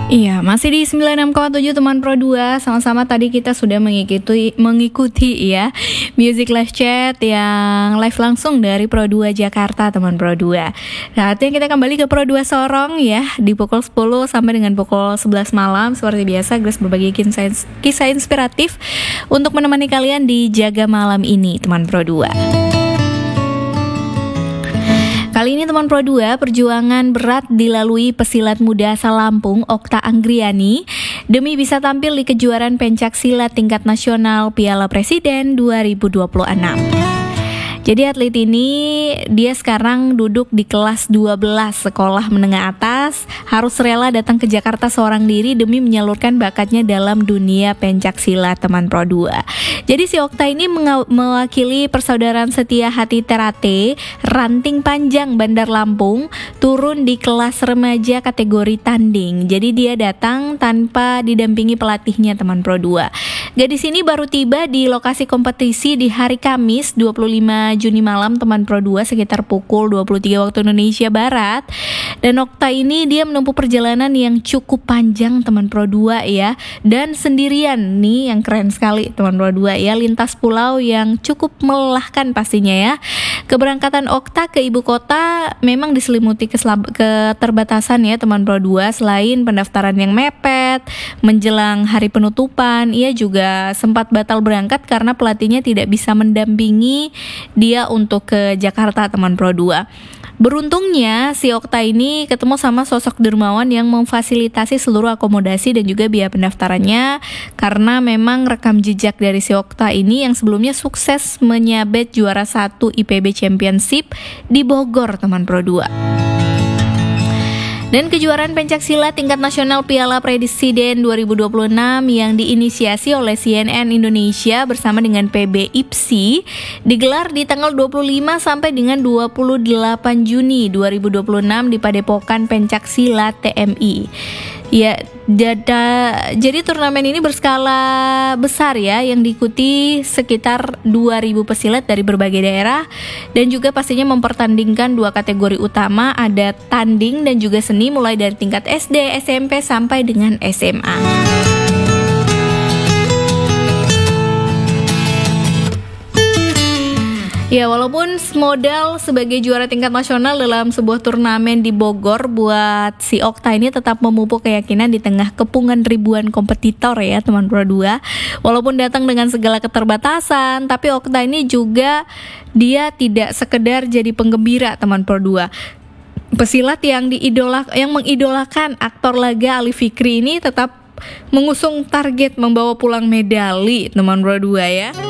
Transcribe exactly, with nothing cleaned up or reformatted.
Iya, masih di sembilan puluh enam koma tujuh teman Pro dua. Sama-sama tadi kita sudah mengikuti mengikuti ya Music Live Chat yang live langsung dari Pro dua Jakarta teman Pro dua. Saatnya kita kembali ke Pro dua Sorong ya, di pukul sepuluh sampai dengan pukul sebelas malam. Seperti biasa Grace berbagi kisah, kisah inspiratif untuk menemani kalian di Jaga Malam ini teman Pro dua. Kali ini teman Pro dua, perjuangan berat dilalui pesilat muda asal Lampung, Okta Anggriani, demi bisa tampil di kejuaraan pencak silat tingkat nasional Piala Presiden dua ribu dua puluh enam. Jadi atlet ini dia sekarang duduk di kelas dua belas sekolah menengah atas, harus rela datang ke Jakarta seorang diri demi menyalurkan bakatnya dalam dunia pencak silat teman Pro dua. Jadi si Okta ini mengaw- mewakili Persaudaraan Setia Hati Terate Ranting Panjang Bandar Lampung turun di kelas remaja kategori tanding. Jadi dia datang tanpa didampingi pelatihnya teman Pro dua. Gadis ini baru tiba di lokasi kompetisi di hari Kamis dua puluh lima Juni malam teman Pro dua sekitar pukul dua puluh tiga waktu Indonesia Barat. Dan Okta ini dia menempuh perjalanan yang cukup panjang teman Pro dua ya, dan sendirian nih yang keren sekali teman Pro dua ya, lintas pulau yang cukup melelahkan pastinya ya. Keberangkatan Okta ke ibu kota memang diselimuti keselab- keterbatasan ya teman Pro dua. Selain pendaftaran yang mepet menjelang hari penutupan, ia juga sempat batal berangkat karena pelatihnya tidak bisa mendampingi dia untuk ke Jakarta teman Pro dua. Beruntungnya si Okta ini ketemu sama sosok dermawan yang memfasilitasi seluruh akomodasi dan juga biaya pendaftarannya, karena memang rekam jejak dari si Okta ini yang sebelumnya sukses menyabet juara satu I P B Championship di Bogor teman Pro dua. Dan kejuaraan pencak silat tingkat nasional Piala Presiden dua ribu dua puluh enam yang diinisiasi oleh C N N Indonesia bersama dengan P B I P S I digelar di tanggal dua puluh lima sampai dengan dua puluh delapan Juni dua ribu dua puluh enam di Padepokan Pencak Silat T M I. Ya, dada, jadi turnamen ini berskala besar ya, yang diikuti sekitar dua ribu pesilat dari berbagai daerah, dan juga pastinya mempertandingkan dua kategori utama, ada tanding dan juga seni mulai dari tingkat S D, S M P sampai dengan S M A. Ya, walaupun modal sebagai juara tingkat nasional dalam sebuah turnamen di Bogor buat si Okta ini tetap memupuk keyakinan di tengah kepungan ribuan kompetitor ya teman Pro dua. Walaupun datang dengan segala keterbatasan, tapi Okta ini juga dia tidak sekedar jadi penggembira teman Pro dua. Pesilat yang diidolak yang mengidolakan aktor laga Ali Fikri ini tetap mengusung target membawa pulang medali teman Pro dua ya.